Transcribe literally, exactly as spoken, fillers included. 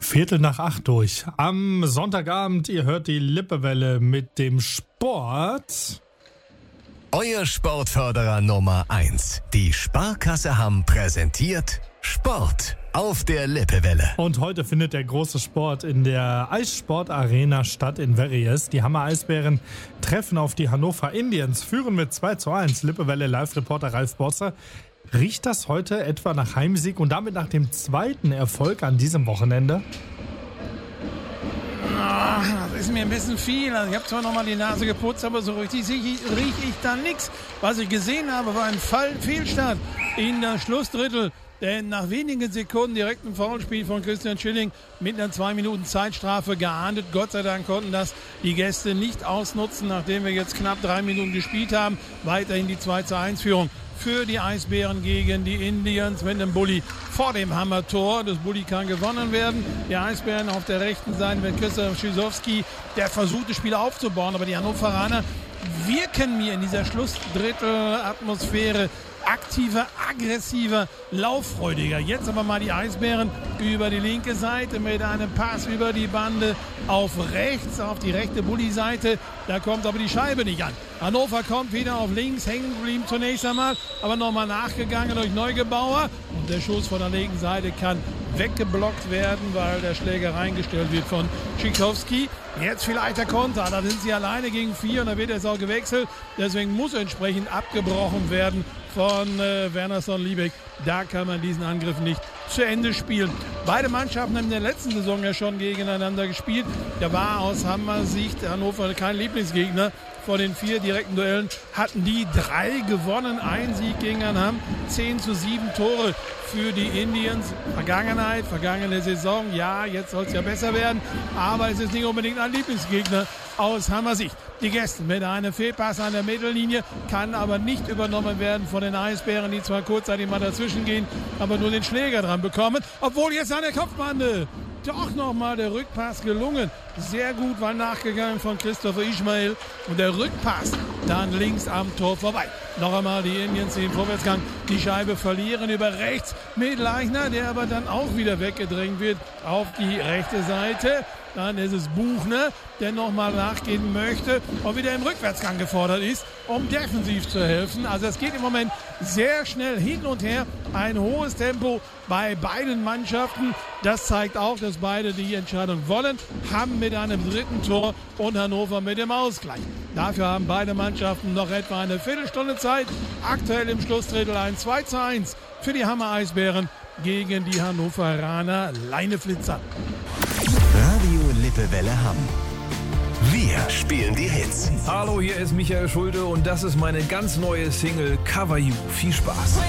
Viertel nach acht durch. Am Sonntagabend, ihr hört die Lippewelle mit dem Sport. Euer Sportförderer Nummer eins. Die Sparkasse Hamm präsentiert Sport auf der Lippewelle. Und heute findet der große Sport in der Eissportarena statt in Verrières. Die Hammer Eisbären treffen auf die Hannover Indians, führen mit zwei zu eins. Lippewelle Live-Reporter Ralf Bosser. Riecht das heute etwa nach Heimsieg und damit nach dem zweiten Erfolg an diesem Wochenende? Ach, das ist mir ein bisschen viel. Also ich habe zwar nochmal die Nase geputzt, aber so richtig rieche ich da nichts. Was ich gesehen habe, war ein Fall, Fehlstart in das Schlussdrittel. Denn nach wenigen Sekunden direkt ein Foulspiel von Christian Schilling mit einer zwei Minuten Zeitstrafe geahndet. Gott sei Dank konnten das die Gäste nicht ausnutzen, nachdem wir jetzt knapp drei Minuten gespielt haben. Weiterhin die zwei zu eins Führung für die Eisbären gegen die Indians mit einem Bulli vor dem Hammertor. Das Bulli kann gewonnen werden. Die Eisbären auf der rechten Seite mit Christoph Schizowski, der versucht, das Spiel aufzubauen. Aber die Hannoveraner wirken mir in dieser Schlussdrittel-Atmosphäre aktiver, aggressiver, lauffreudiger. Jetzt aber mal die Eisbären über die linke Seite mit einem Pass über die Bande auf rechts, auf die rechte Bulli-Seite. Da kommt aber die Scheibe nicht an. Hannover kommt wieder auf links, hängen geblieben zunächst einmal, aber nochmal nachgegangen durch Neugebauer. Und der Schuss von der linken Seite kann weggeblockt werden, weil der Schläger reingestellt wird von Schikowski. Jetzt vielleicht der Konter, da sind sie alleine gegen vier und da wird jetzt auch gewechselt. Deswegen muss entsprechend abgebrochen werden von äh, Wernersson-Liebeck. Da kann man diesen Angriff nicht zu Ende spielen. Beide Mannschaften haben in der letzten Saison ja schon gegeneinander gespielt. Da war aus Hammer Sicht Hannover kein Lieblingsgegner. Vor den vier direkten Duellen hatten die drei gewonnen. Ein Sieg gegen Hamm, zehn zu sieben Tore für die Indians. Vergangenheit, vergangene Saison, ja, jetzt soll es ja besser werden. Aber es ist nicht unbedingt ein Lieblingsgegner aus Hammer Sicht. Die Gäste mit einem Fehlpass an der Mittellinie, kann aber nicht übernommen werden von den Eisbären, die zwar kurzzeitig mal dazwischen gehen, aber nur den Schläger dran bekommen. Obwohl jetzt an der Kopfbande doch nochmal der Rückpass gelungen. Sehr gut war nachgegangen von Christopher Ismail. Und der Rückpass dann links am Tor vorbei. Noch einmal die Indians, die im Vorwärtsgang die Scheibe verlieren über rechts mit Leichner, der aber dann auch wieder weggedrängt wird auf die rechte Seite. Dann ist es Buchner, der nochmal nachgehen möchte und wieder im Rückwärtsgang gefordert ist, um defensiv zu helfen. Also es geht im Moment sehr schnell hin und her. Ein hohes Tempo bei beiden Mannschaften. Das zeigt auch, dass beide die Entscheidung wollen. Hamm mit einem dritten Tor und Hannover mit dem Ausgleich. Dafür haben beide Mannschaften noch etwa eine Viertelstunde Zeit. Aktuell im Schlussdrittel ein zwei zu eins für die Hammer Eisbären gegen die Hannoveraner Leineflitzer. Radio Lippewelle Hamm. Wir spielen die Hits. Hallo, hier ist Michael Schulte und das ist meine ganz neue Single Cover You. Viel Spaß.